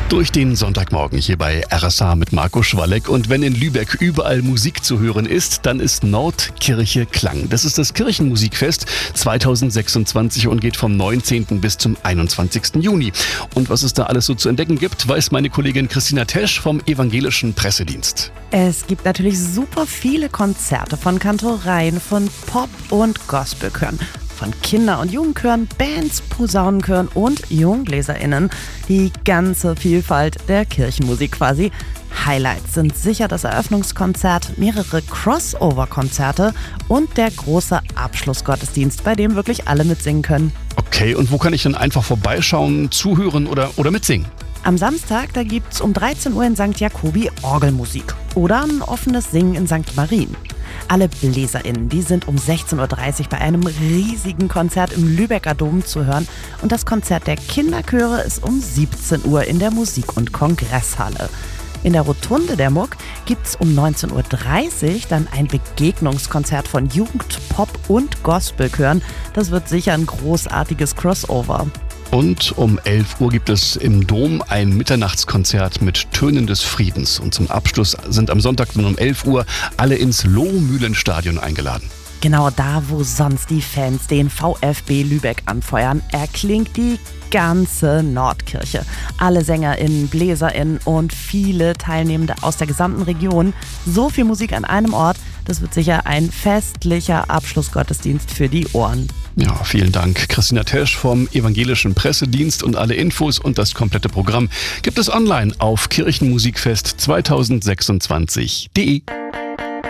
Durch den Sonntagmorgen hier bei RSH mit Marco Schwalleck. Und wenn in Lübeck überall Musik zu hören ist, dann ist Nordkirche Klang. Das ist das Kirchenmusikfest 2026 und geht vom 19. bis zum 21. Juni. Und was es da alles so zu entdecken gibt, weiß meine Kollegin Christina Tesch vom Evangelischen Pressedienst. Es gibt natürlich super viele Konzerte von Kantoreien, von Pop- und Gospelchören, von Kinder- und Jugendchören, Bands, Posaunenchören und JungbläserInnen. Die ganze Vielfalt der Kirchenmusik quasi. Highlights sind sicher das Eröffnungskonzert, mehrere Crossover-Konzerte und der große Abschlussgottesdienst, bei dem wirklich alle mitsingen können. Okay, und wo kann ich dann einfach vorbeischauen, zuhören oder mitsingen? Am Samstag, da gibt's um 13 Uhr in St. Jakobi Orgelmusik oder ein offenes Singen in St. Marien. Alle BläserInnen, die sind um 16.30 Uhr bei einem riesigen Konzert im Lübecker Dom zu hören. Und das Konzert der Kinderchöre ist um 17 Uhr in der Musik- und Kongresshalle. In der Rotunde der Muck gibt's um 19.30 Uhr dann ein Begegnungskonzert von Jugend-, Pop- und Gospelchören. Das wird sicher ein großartiges Crossover. Und um 11 Uhr gibt es im Dom ein Mitternachtskonzert mit Tönen des Friedens. Und zum Abschluss sind am Sonntag dann um 11 Uhr alle ins Lohmühlenstadion eingeladen. Genau da, wo sonst die Fans den VfB Lübeck anfeuern, erklingt die ganze Nordkirche. Alle SängerInnen, BläserInnen und viele Teilnehmende aus der gesamten Region. So viel Musik an einem Ort, das wird sicher ein festlicher Abschlussgottesdienst für die Ohren. Ja, vielen Dank. Christina Tesch vom Evangelischen Pressedienst und alle Infos und das komplette Programm gibt es online auf kirchenmusikfest2026.de.